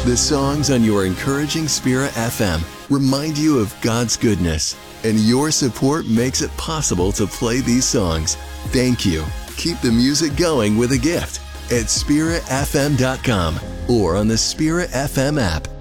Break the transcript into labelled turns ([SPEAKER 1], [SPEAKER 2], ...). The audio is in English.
[SPEAKER 1] The songs on your encouraging Spirit FM remind you of God's goodness, and your support makes it possible to play these songs. Thank you. Keep the music going with a gift at spiritfm.com or on the Spirit FM app.